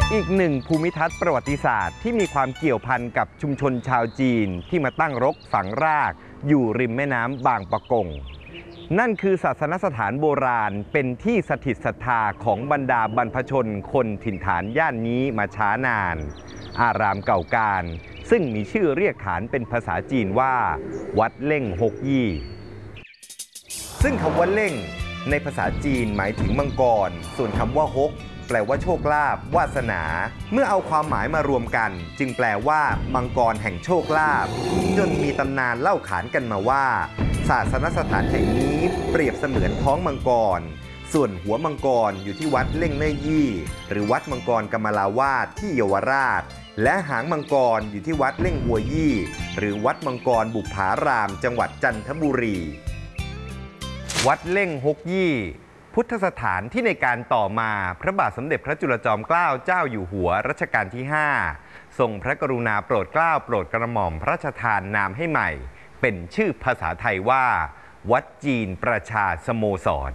อีกหนึ่งภูมิทัศน์ประวัติศาสตร์ที่มีความเกี่ยวพันกับชุมชนชาวจีนที่มาตั้งรกฝังรากอยู่ริมแม่น้ำบางปะกงนั่นคือศาสนสถานโบราณเป็นที่สถิตศรัทธาของบรรดาบรรพชนคนถิ่นฐานย่านนี้มาช้านานอารามเก่าการซึ่งมีชื่อเรียกขานเป็นภาษาจีนว่าวัดเล่งฮกยี่ซึ่งคำว่าเล่งในภาษาจีนหมายถึงมังกรส่วนคำว่าฮกแปลว่าโชคลาภวาสนาเมื่อเอาความหมายมารวมกันจึงแปลว่ามังกรแห่งโชคลาภจนมีตำนานเล่าขานกันมาว่าศาสนสถานแห่งนี้เปรียบเสมือนท้องมังกรส่วนหัวมังกรอยู่ที่วัดเล่งเน่ยยี่หรือวัดมังกรกมลาวาสที่เยาวราชและหางมังกรอยู่ที่วัดเล่งหัวยี่หรือวัดมังกรบุปผารามจังหวัดจันทบุรีวัดเล่งฮกยี่พุทธสถานที่ในการต่อมาพระบาทสมเด็จพระจุลจอมเกล้าเจ้าอยู่หัวรัชกาลที่5ทรงพระกรุณาโปรดเกล้าโปรดกระหม่อมพระราชทานนามให้ใหม่เป็นชื่อภาษาไทยว่าวัดจีนประชาสโมสร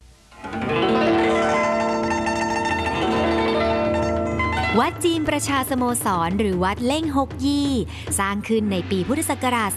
วัดจีนประชาสโมสรหรือวัดเล่งฮกยี่สร้างขึ้นในปีพุทธศักราช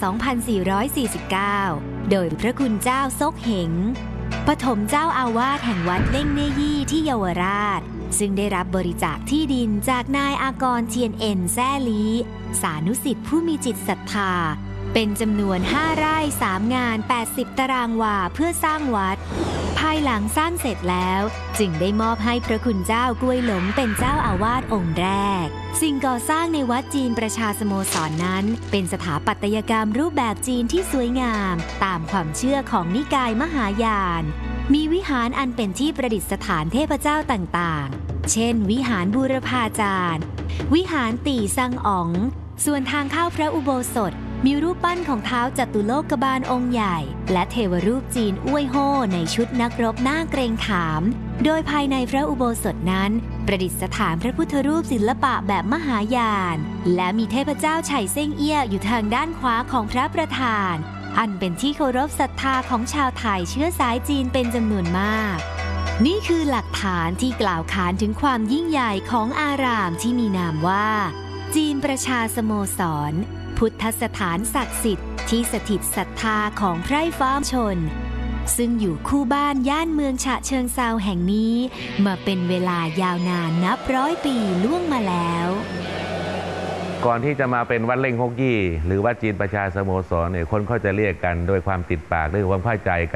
2449 โดยพระคุณเจ้าซกเหงปฐมเจ้าอาวาสแห่งวัดเล่งเน่ยยี่ที่เยาวราชซึ่งได้รับบริจาคที่ดินจากนายอากรเทียนเอ็นแซ่ลีสานุสิทธิผู้มีจิตศรัทธาเป็นจำนวน5 ไร่ 3 งาน 80 ตารางวาเพื่อสร้างวัดภายหลังสร้างเสร็จแล้วจึงได้มอบให้พระคุณเจ้ากล้วยหลงเป็นเจ้าอาวาสองค์แรกสิ่งก่อสร้างในวัดจีนประชาสโมสรนั้นเป็นสถาปัตยกรรมรูปแบบจีนที่สวยงามตามความเชื่อของนิกายมหายานมีวิหารอันเป็นที่ประดิษฐานเทพเจ้าต่างๆเช่นวิหารบูรพาจารย์วิหารตี่ซังอ๋องส่วนทางเข้าพระอุโบสถมีรูปปั้นของท้าวจตุโลกบาลองค์ใหญ่และเทวรูปจีนอ้วยโฮ่ในชุดนักรบหน้าเกรงขามโดยภายในพระอุโบสถนั้นประดิษฐานพระพุทธรูปศิลปะแบบมหายานและมีเทพเจ้าไฉเซ่งเอี้ยอยู่ทางด้านขวาของพระประธานอันเป็นที่เคารพศรัทธาของชาวไทยเชื้อสายจีนเป็นจำนวนมากนี่คือหลักฐานที่กล่าวขานถึงความยิ่งใหญ่ของอารามที่มีนามว่าจีนประชาสโมสรพุทธสถานศักดิ์สิทธิ์ที่สถิตศรัทธาของไพร่ฟ้าชนซึ่งอยู่คู่บ้านย่านเมืองฉะเชิงเทราแห่งนี้มาเป็นเวลายาวนานนับ100 ปีล่วงมาแล้วก่อนที่จะมาเป็นวัดเล่งฮกยี่หรือวัดจีนประชาสโมสรเนี่ยคนเขาจะเรียกกันโดยความติดปากหรือความเข้าใจกัน